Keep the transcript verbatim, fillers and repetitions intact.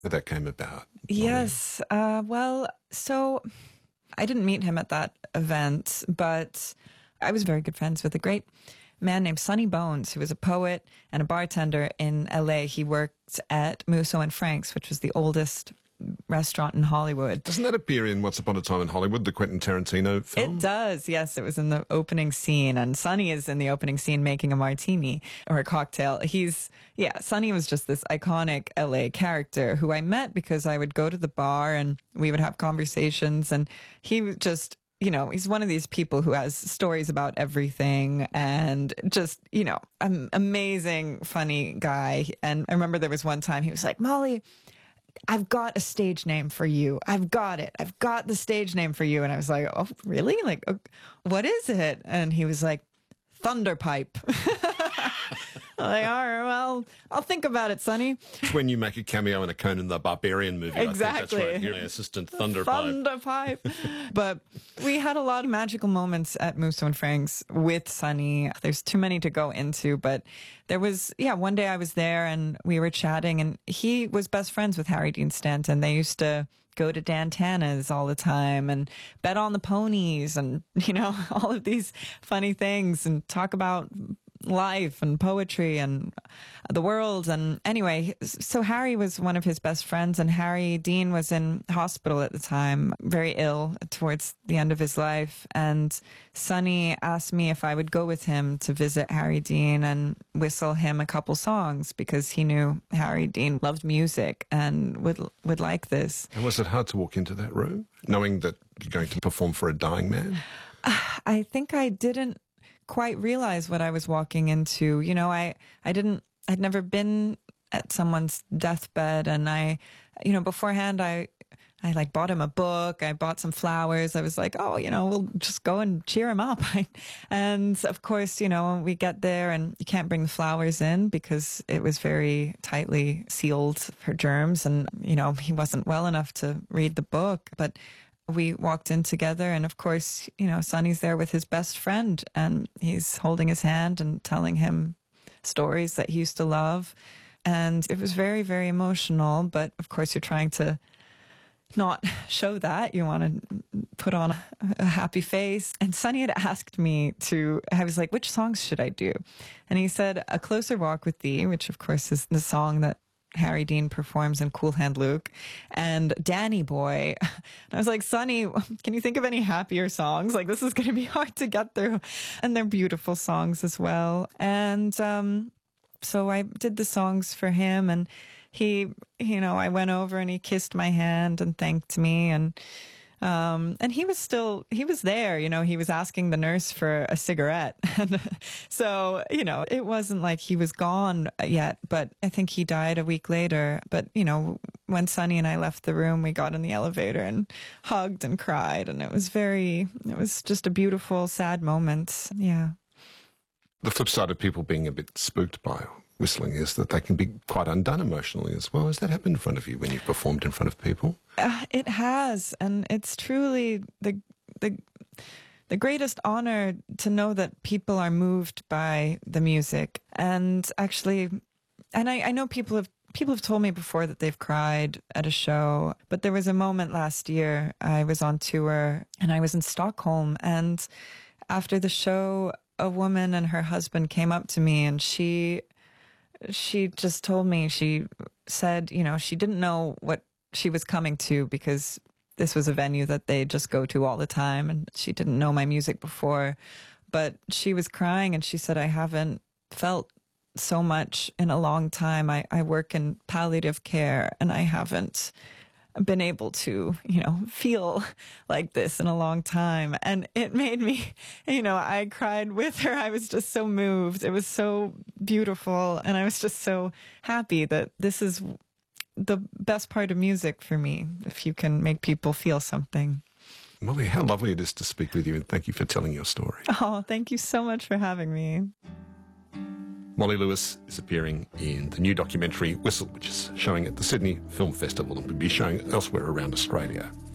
that came about. Yes. Uh, well, so I didn't meet him at that event, but I was very good friends with a great man named Sonny Bones, who was a poet and a bartender in L A. He worked at Musso and Frank's, which was the oldest restaurant in Hollywood. Doesn't that appear in Once Upon a Time in Hollywood, the Quentin Tarantino film? It does, yes. It was in the opening scene, and Sonny is in the opening scene making a martini or a cocktail. He's, yeah, Sonny was just this iconic L A character who I met because I would go to the bar and we would have conversations, and he was just, you know, he's one of these people who has stories about everything and just, you know, an amazing, funny guy. And I remember there was one time he was like, Molly, I've got a stage name for you. I've got it. I've got the stage name for you. And I was like, oh, really? Like, what is it? And he was like, Thunderpipe. I'm like, all right, well, I'll think about it, Sonny. It's when you make a cameo in a Conan the Barbarian movie. Exactly. I think that's right. You're my assistant Thunderpipe. Thunderpipe. But we had a lot of magical moments at Musso and Frank's with Sonny. There's too many to go into, but there was, yeah, one day I was there and we were chatting, and he was best friends with Harry Dean Stanton. They used to go to Dan Tana's all the time and bet on the ponies and, you know, all of these funny things and talk about life and poetry and the world. And anyway, so Harry was one of his best friends, and Harry Dean was in hospital at the time, very ill towards the end of his life. And Sonny asked me if I would go with him to visit Harry Dean and whistle him a couple songs, because he knew Harry Dean loved music and would would like this. And was it hard to walk into that room, knowing that you're going to perform for a dying man? I think I didn't quite realize what I was walking into. You know, I, I didn't, I'd never been at someone's deathbed. And I, you know, beforehand, I, I like bought him a book. I bought some flowers. I was like, oh, you know, we'll just go and cheer him up. And of course, you know, we get there and you can't bring the flowers in because it was very tightly sealed for germs. And, you know, he wasn't well enough to read the book, but we walked in together, and of course, you know, Sonny's there with his best friend, and he's holding his hand and telling him stories that he used to love. And it was very, very emotional, but of course you're trying to not show that. You want to put on a, a happy face. And Sonny had asked me to, I was like, which songs should I do? And he said, A Closer Walk with Thee, which of course is the song that Harry Dean performs in Cool Hand Luke, and Danny Boy. And I was like, Sonny, can you think of any happier songs? Like, this is going to be hard to get through. And they're beautiful songs as well. And um, so I did the songs for him, and he, you know, I went over and he kissed my hand and thanked me. And Um, and he was still, he was there, you know, he was asking the nurse for a cigarette. And so, you know, it wasn't like he was gone yet, but I think he died a week later. But, you know, when Sonny and I left the room, we got in the elevator and hugged and cried. And it was very, it was just a beautiful, sad moment. Yeah. The flip side of people being a bit spooked by whistling is that they can be quite undone emotionally as well. Has that happened in front of you when you've performed in front of people? Uh, it has, and it's truly the the the greatest honor to know that people are moved by the music. And actually, and I, I know people have people have told me before that they've cried at a show, but there was a moment last year. I was on tour and I was in Stockholm, and after the show, a woman and her husband came up to me, and she. She just told me, she said, you know, she didn't know what she was coming to because this was a venue that they just go to all the time, and she didn't know my music before, but she was crying and she said, I haven't felt so much in a long time. I, I work in palliative care and I haven't been able to, you know, feel like this in a long time. And it made me, you know, I cried with her. I was just so moved. It was so beautiful. And I was just so happy that this is the best part of music for me, if you can make people feel something. Molly, how lovely it is to speak with you, and thank you for telling your story. Oh, thank you so much for having me. Molly Lewis is appearing in the new documentary Whistle, which is showing at the Sydney Film Festival and will be showing elsewhere around Australia.